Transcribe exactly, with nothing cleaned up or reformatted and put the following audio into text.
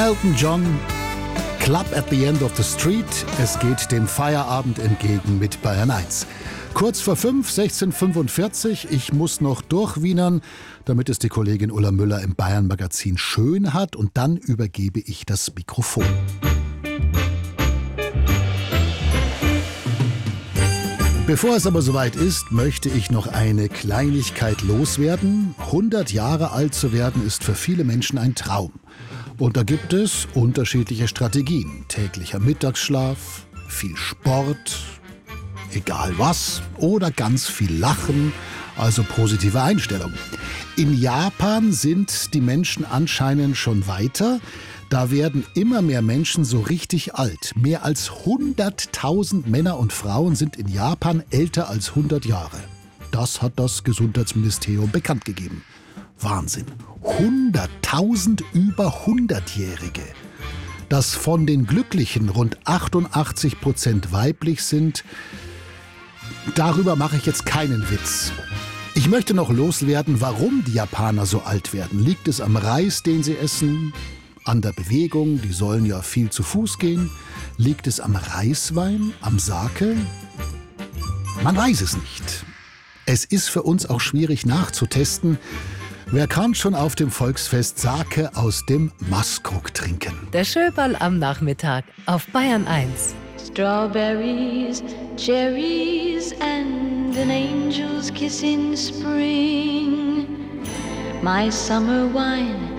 Elton John, Club at the End of the Street. Es geht dem Feierabend entgegen mit Bayern eins. Kurz vor fünf, sechzehn Uhr fünfundvierzig. Ich muss noch durchwienern, damit es die Kollegin Ulla Müller im Bayern-Magazin schön hat. Und dann übergebe ich das Mikrofon. Bevor es aber soweit ist, möchte ich noch eine Kleinigkeit loswerden. hundert Jahre alt zu werden ist für viele Menschen ein Traum. Und da gibt es unterschiedliche Strategien. Täglicher Mittagsschlaf, viel Sport, egal was, oder ganz viel Lachen, also positive Einstellung. In Japan sind die Menschen anscheinend schon weiter. Da werden immer mehr Menschen so richtig alt. Mehr als hunderttausend Männer und Frauen sind in Japan älter als hundert Jahre. Das hat das Gesundheitsministerium bekannt gegeben. Wahnsinn. hunderttausend über hundertjährige. Dass von den Glücklichen rund achtundachtzig Prozent weiblich sind, darüber mache ich jetzt keinen Witz. Ich möchte noch loswerden, warum die Japaner so alt werden. Liegt es am Reis, den sie essen? An der Bewegung, die sollen ja viel zu Fuß gehen. Liegt es am Reiswein, am Sake? Man weiß es nicht. Es ist für uns auch schwierig nachzutesten. Wer kann schon auf dem Volksfest Sake aus dem Maskrug trinken? Der Schöberl am Nachmittag auf Bayern eins. Strawberries, cherries and an angel's kiss in spring. My summer wine